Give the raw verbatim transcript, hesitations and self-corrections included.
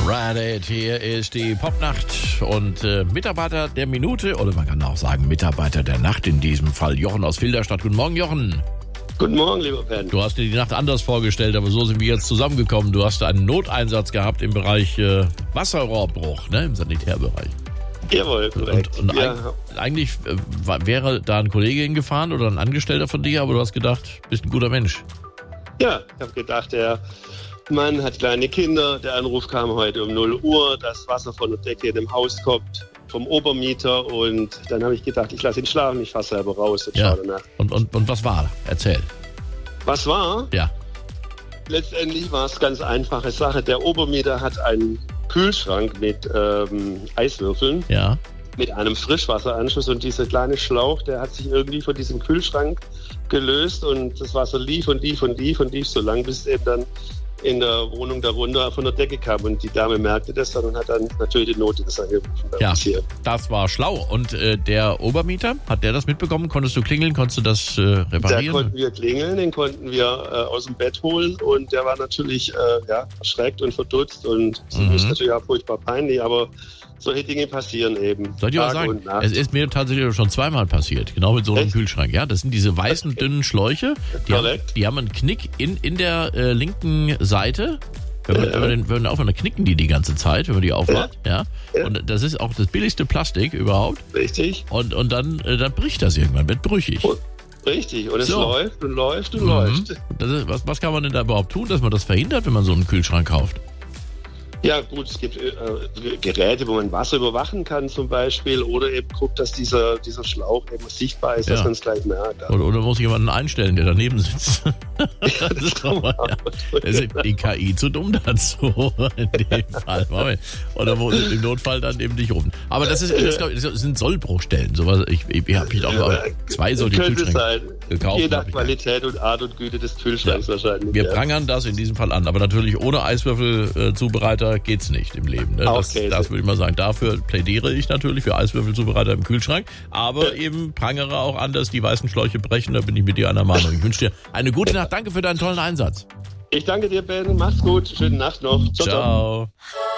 Reddit, hier ist die Popnacht und äh, Mitarbeiter der Minute, oder man kann auch sagen Mitarbeiter der Nacht, in diesem Fall Jochen aus Filderstadt. Guten Morgen, Jochen. Guten Morgen, lieber Ben. Du hast dir die Nacht anders vorgestellt, aber so sind wir jetzt zusammengekommen. Du hast einen Noteinsatz gehabt im Bereich äh, Wasserrohrbruch, ne, im Sanitärbereich. Jawohl, korrekt. Und, und ja. eig- eigentlich äh, war, wäre da ein Kollege hingefahren oder ein Angestellter von dir, aber du hast gedacht, bist ein guter Mensch. Ja, ich habe gedacht, der Mann hat kleine Kinder. Der Anruf kam heute um null Uhr, dass Wasser von der Decke in dem Haus kommt, vom Obermieter. Und dann habe ich gedacht, ich lasse ihn schlafen, ich fahre selber raus und Ja. schaue danach. Und, und, und was war? Erzähl. Was war? Ja. Letztendlich war es ganz einfache Sache. Der Obermieter hat einen Kühlschrank mit ähm, Eiswürfeln, Ja. mit einem Frischwasseranschluss, und dieser kleine Schlauch, der hat sich irgendwie von diesem Kühlschrank gelöst und das Wasser lief und lief und lief und lief so lang, bis es eben dann in der Wohnung darunter von der Decke kam, und die Dame merkte das dann und hat dann natürlich die Notiz angerufen. Ja, Hier. das war schlau. Und äh, der Obermieter, hat der das mitbekommen? Konntest du klingeln? Konntest du das äh, Da reparieren? konnten wir klingeln, den konnten wir äh, aus dem Bett holen, und der war natürlich äh, ja, erschreckt und verdutzt, und es Mhm. ist natürlich auch furchtbar peinlich, aber solche Dinge passieren eben. Soll ich dir was Tag sagen? und Nacht. Es ist mir tatsächlich schon zweimal passiert, genau mit so einem Echt? Kühlschrank. Ja, das sind diese weißen, dünnen Schläuche. Die haben, Korrekt. die haben einen Knick in, in der äh, linken Seite. Wenn man, Ja. wenn man den, wenn man aufmacht, dann knicken die die ganze Zeit, wenn man die aufmacht. Ja. Ja. Und das ist auch das billigste Plastik überhaupt. Richtig, Und, und dann, äh, dann bricht das irgendwann, wird brüchig. Und- richtig. Und es So. läuft und läuft und Mhm. läuft. Das ist, was, was kann man denn da überhaupt tun, dass man das verhindert, wenn man so einen Kühlschrank kauft? Ja gut, es gibt äh, Geräte, wo man Wasser überwachen kann zum Beispiel, oder eben guckt, dass dieser, dieser Schlauch eben sichtbar ist, Ja. dass man es gleich merkt. Oder, oder muss jemanden einstellen, der daneben sitzt? das ist kann doch man mal- ja. auch. Da ist die K I zu dumm dazu, in dem Fall. Moment. Oder wo im Notfall dann eben dich rufen. Aber das, ist, das, glaub ich, das sind Sollbruchstellen. Sowas, ich ich habe mich auch Ja, zwei solche könnte Kühlschränke sein. gekauft. Je nach hab ich Qualität und Art und Güte des Kühlschranks Ja. wahrscheinlich. Wir ja. prangern das in diesem Fall an. Aber natürlich ohne Eiswürfelzubereiter geht's nicht im Leben. Ne? Das, Okay, das so. würde ich mal sagen. Dafür plädiere ich natürlich für Eiswürfelzubereiter im Kühlschrank. Aber eben prangere auch an, dass die weißen Schläuche brechen. Da bin ich mit dir einer Meinung. Ich wünsche dir eine gute Nacht. Danke für deinen tollen Einsatz. Ich danke dir, Ben. Mach's gut. Schöne Nacht noch. Ciao, ciao. Ciao.